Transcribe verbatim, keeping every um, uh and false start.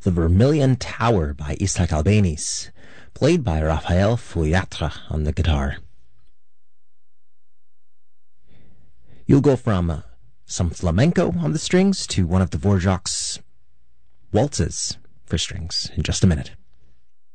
The Vermilion Tower by Isaac Albéniz, played by Raphael Fuyatra on the guitar. You'll go from uh, some flamenco on the strings to one of Dvorak's waltzes for strings in just a minute.